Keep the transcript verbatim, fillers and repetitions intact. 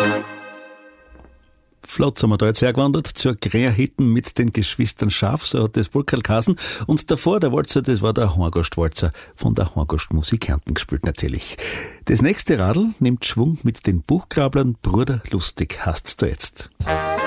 Flott sind wir da jetzt hergewandert zur Kräherhitten mit den Geschwistern Schaff, so hat das Burkerl geheißen. Und davor, der Walzer, das war der Horngastwalzer von der Horngastmusik Kärnten gespielt natürlich. Das nächste Radl nimmt Schwung mit den Buchgrablern, Bruder Lustig heißt's da jetzt.